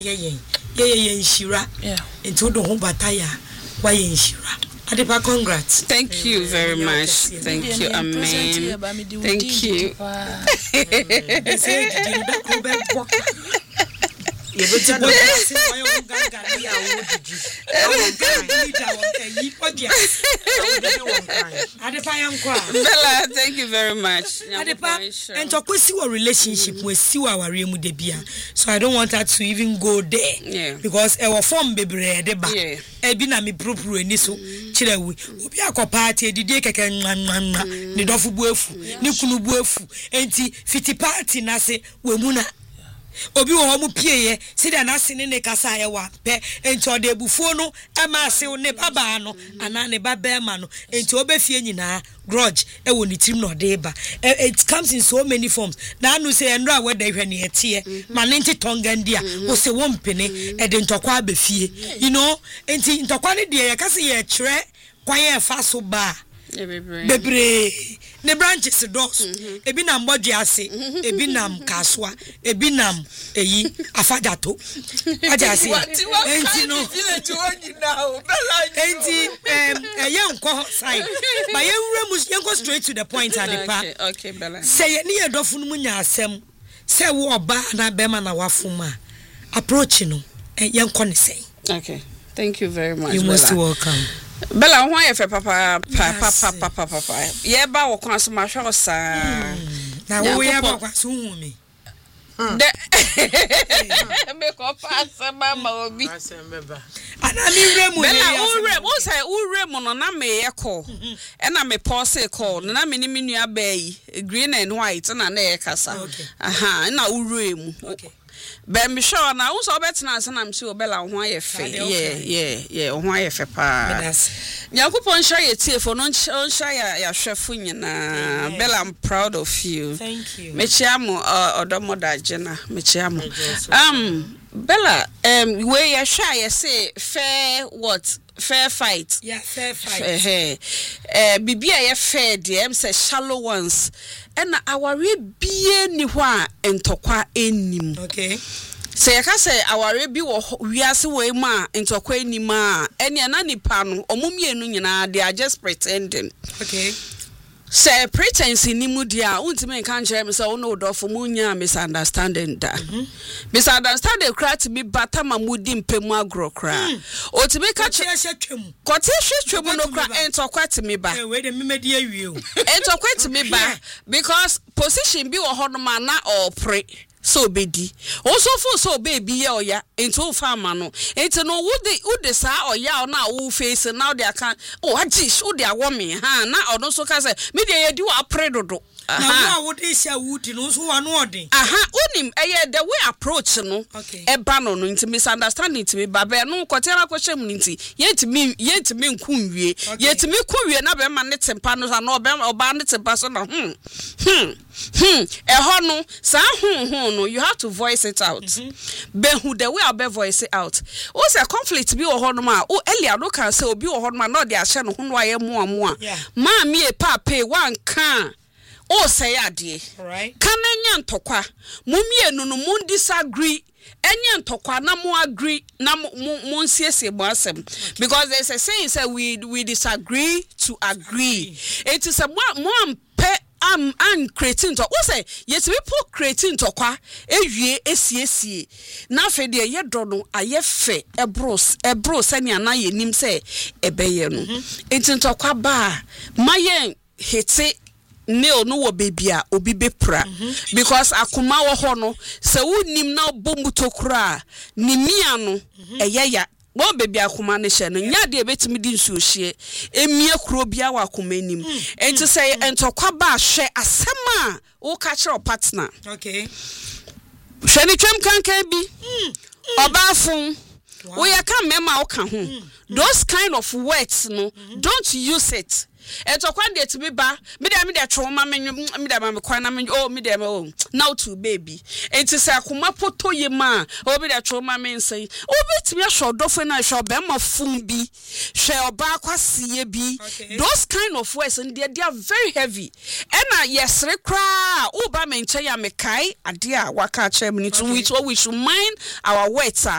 ye shira into do ho bataya why ye shira Adepa, congrats. Thank you very much. Thank you, amen. Thank you. Bella, thank you very much. And to pursue a relationship with Siwa Remu Debia. So I don't want her to even go there. Because our form baby deba. Ebina mi propro eniso chirewe. Obi akopate dide keke nwanwa. Ni dofu buefu, ni kunu buefu. Enti fiti party na se wemuna. Obi wo mu pieye sida na sene ne kasa ye wa pe enti ode ebufuo no ema ase ne baba no ana ne baba ema no enti obefie nyina grudge e wo ni tim no de ba it comes in so many forms na anu say enra we da hwe ne etie ma ne nti tonga ndia wo se wo mpene e de ntokwa abefie you know enti ntokwa ne de ye kase ye kire kwa ye fa so ba bebre ne branches dos ebi na mbodwe ase ebi nam kaswa ebi nam eyi afajato ajase enti no enti ye nko side ba ye nwura mu go straight to the point Adepa okay Bella say ye ne ye dofo no mu nya asem say wo oba na bema na wafuma approach no ye nko ne say okay thank you very much you most welcome Bella, why if papa yeah ba wo kwa so ma hwe sa na wo ye ba kwa so hu me me ko pass mama obi ana mi remu Bella wo say uremu no na me ye call e na me pause call na me ni menua ba yi green and white na na ye kasa aha na uremu okay Ben be sure na wo so betina ase na mse Bella ho ayefe yeah ho ayefe pa Yakupon share ye tiefo no share ya hwefo nyina Bella I'm proud of you thank you mechiamo odomoda agena mechiamo Bella we ya share ye say fair fight fair fight bibia ye fair dem say shallow ones and aware bie ni ho a entokwa enim okay say yaka say aware bi wo wiase we ma entokwa enim a ene na nipa no omumienu nyina they are just pretending okay say pretense ni mu dia untime kan kire me say wo no do for munya misunderstanding da misunderstanding kra to me batama mudi mpemu agro kra otime ka kire hwetwem kote hwetwem no kra entokwa to me ba we de memedi awie o entokwa to me ba because position bi wo hono ma na opre so bedi also for so baby ye oya into farmer no enti no would sa oya na wo face now they can ajish wo dia wo me ha na ono so ka say me dia ye di wa predodo na wo dey sha wood no so wa no odin onim the way approach no eba no nti misunderstanding to me baba no kwotera kwhye mu nti yetimi nkunwie yetimi kunwie na be ma ne tempa no na oba ne tempa so na no sa no you have to voice it out behu the way I voice it out o say conflict bi wo no ma o elia no kan say obi wo no ma no de ahye no ho no aye mo ma mi e papa wan kan o say ade right kan enya ntokwa mumienu no mun disagree enya ntokwa na mo agree na mo nsiesie mo asem because there's a saying say we disagree to agree it is a more am creating to wo say yes people creating to kwa ewie esiesie na fe de ye do no aye fe ebros ani ana ye nim say ebeye no entin to kwa ba mayen hete nail no wo baby a obi bepra because akoma wo ho no se wo nim na bomutokura ni mia no eyeya Bon baby akuma ne hye no nya de betimi di nsuo hye emie kuro bia wa akuma nim enti say entokwa ba hwe asema wo ka kire partner okay hwe ni twem kankan bi obafun wo ye ka mema wo ka ho those kind of words no don't use it etokwa de tibi ba me de trauma me de ma me kwan na me oh me de now to baby enti say akoma poto ye ma oh me de trauma me nsen obetimi ahwe odofo na ahwe obema fun bi hwe oba kwasiye bi those kind of words and they are very heavy ena yesre kra uba menche ya mekai ade a waka chem ni to we should mind our words